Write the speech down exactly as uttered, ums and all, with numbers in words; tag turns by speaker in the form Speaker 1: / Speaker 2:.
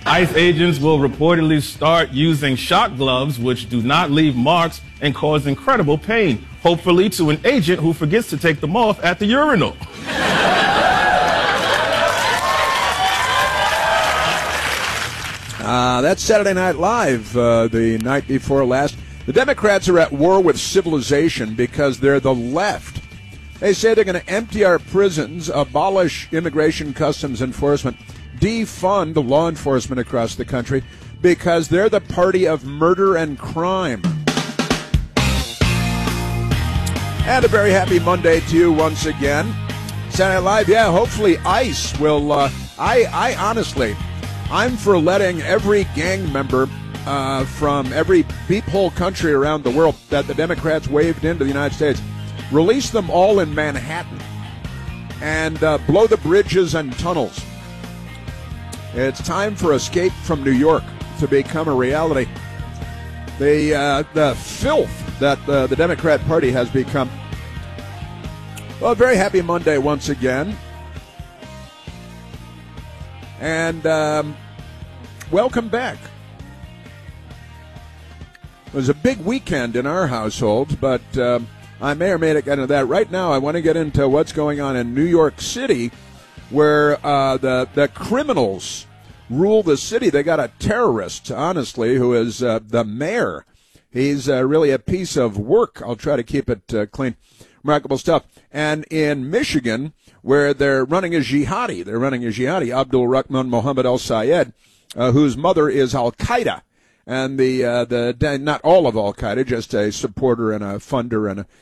Speaker 1: ICE agents will reportedly start using shock gloves, which do not leave marks and cause incredible pain, hopefully to an agent who forgets to take them off at the urinal.
Speaker 2: Uh, that's Saturday Night Live, uh, the night before last. The Democrats are at war with civilization because they're the left. They say they're going to empty our prisons, abolish immigration customs enforcement, defund law enforcement across the country because they're the party of murder and crime. And a very happy Monday to you once again. Saturday Night Live, yeah, hopefully ICE will, uh, I, I honestly, I'm for letting every gang member uh, from every peephole country around the world that the Democrats waved into the United States, release them all in Manhattan and uh, blow the bridges and tunnels. It's time for Escape from New York to become a reality. The uh, the filth that uh, the Democrat Party has become. Well, very happy Monday once again. And um, welcome back. It was a big weekend in our household, but um, I may or may not get into that. Right now, I want to get into what's going on in New York City, where uh, the, the criminals rule the city. They got a terrorist, honestly, who is uh, the mayor. He's uh, really a piece of work. I'll try to keep it uh, clean. Remarkable stuff. And in Michigan, where they're running a jihadi, they're running a jihadi, Abdul Rahman Mohammed al-Sayed, uh, whose mother is Al-Qaeda. And the, uh, the, not all of Al-Qaeda, just a supporter and a funder and a